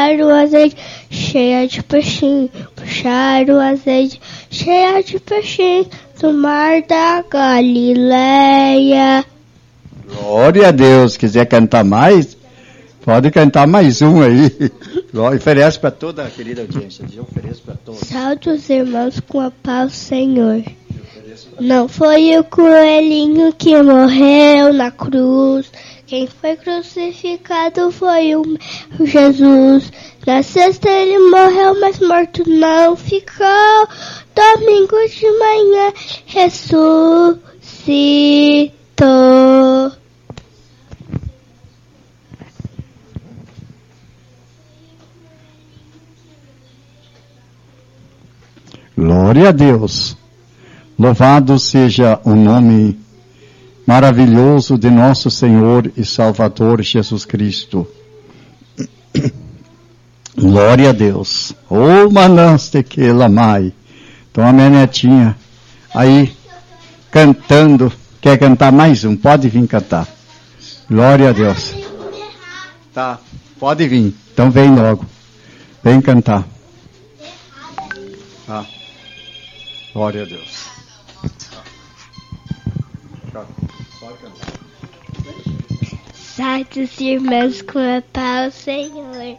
puxar o azeite, cheia de peixinho. Puxar o azeite, cheia de peixinho, do mar da Galileia. Glória a Deus. Quiser cantar mais, pode cantar mais um aí. Oferece para toda a querida audiência. Eu ofereço para todos. Salve os irmãos com a paz, Senhor. Não foi o coelhinho que morreu na cruz. Quem foi crucificado foi o Jesus. Na sexta ele morreu, mas morto não ficou. Domingo de manhã ressuscitou. Glória a Deus. Louvado seja o nome maravilhoso de nosso Senhor e Salvador Jesus Cristo. Glória a Deus. Oh, manaste que lamai. Então a minha netinha aí cantando. Quer cantar mais um? Pode vir cantar. Glória a Deus. Tá, pode vir. Então vem logo. Vem cantar. Tá. Glória a Deus. Santos irmãos com a paz, Senhor.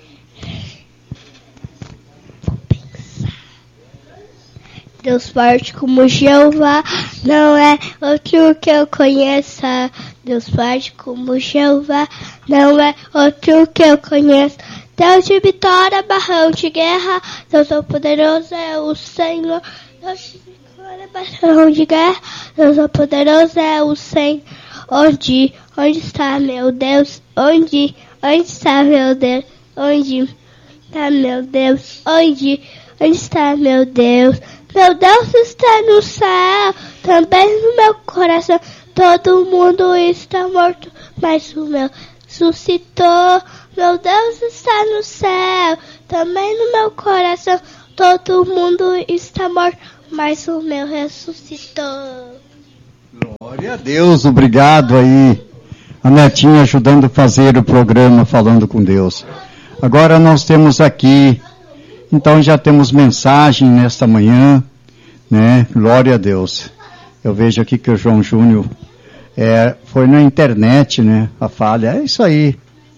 Vou pensar. Deus forte como Jeová, não é outro que eu conheça. Deus forte como Jeová, não é outro que eu conheço. Deus de vitória, barrão de guerra, Deus Todo-Poderoso é o Senhor. Deus de vitória, barrão de guerra, Deus Todo-Poderoso é o Senhor. Onde está meu Deus? Onde está meu Deus? Onde está meu Deus? Onde está meu Deus? Meu Deus está no céu, também no meu coração. Todo mundo está morto, mas o meu ressuscitou. Meu Deus está no céu, também no meu coração. Todo mundo está morto, mas o meu ressuscitou. Glória a Deus, obrigado aí. A netinha ajudando a fazer o programa Falando com Deus. Agora nós temos aqui, então já temos mensagem nesta manhã, né? Glória a Deus. Eu vejo aqui que o João Júnior foi na internet, né? A falha, é isso aí.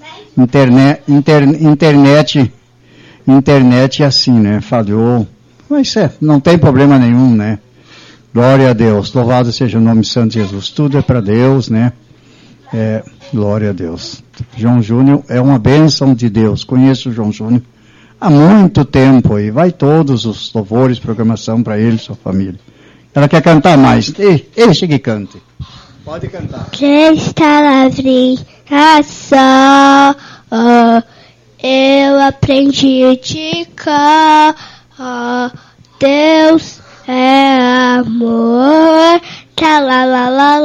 Internet é assim, né? Falhou. Mas não tem problema nenhum, né? Glória a Deus. Louvado seja o nome santo de Jesus. Tudo é para Deus, né? Glória a Deus. João Júnior é uma bênção de Deus. Conheço o João Júnior há muito tempo aí. Vai todos os louvores, programação para ele e sua família. Ela quer cantar mais. Deixa que cante. Pode cantar. Crista lavrinha só, eu aprendi de cá, Deus é amor, tá lá lá lá